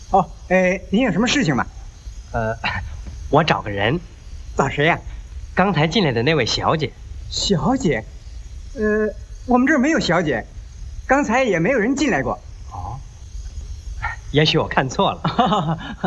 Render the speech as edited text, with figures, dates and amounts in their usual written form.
哦，您有什么事情吗？ 我找个人。 找谁呀？ 刚才进来的那位小姐。 小姐？我们这儿没有小姐，刚才也没有人进来过。 哦，也许我看错了。